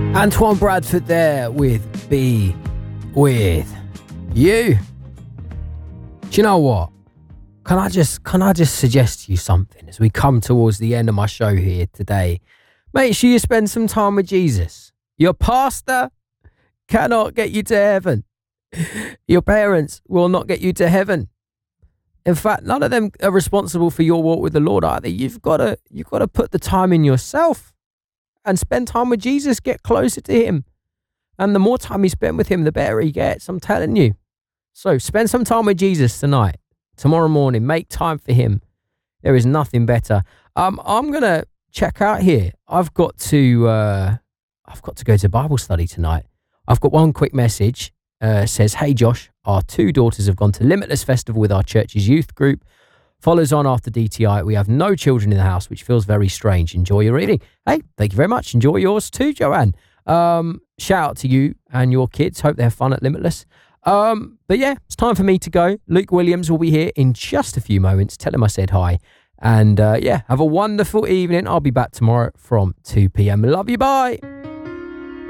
Antoine Bradford there with Be With You. Do you know what? Can I just suggest to you something as we come towards the end of my show here today? Make sure you spend some time with Jesus. Your pastor cannot get you to heaven. Your parents will not get you to heaven. In fact, none of them are responsible for your walk with the Lord either. You've got to put the time in yourself and spend time with Jesus. Get closer to him. And the more time you spend with him, the better he gets. I'm telling you. So spend some time with Jesus tonight, tomorrow morning. Make time for him. There is nothing better. I'm going to check out here. I've got to go to Bible study tonight. I've got one quick message. Says, hey Josh, our 2 daughters have gone to Limitless Festival with our church's youth group. Follows on after DTI. We have no children in the house, which feels very strange. Enjoy your reading. Hey, thank you very much. Enjoy yours too, Joanne. Shout out to you and your kids. Hope they have fun at Limitless. But yeah, it's time for me to go. Luke Williams will be here in just a few moments. Tell him I said hi. And yeah, have a wonderful evening. I'll be back tomorrow from 2 p.m. Love you. Bye.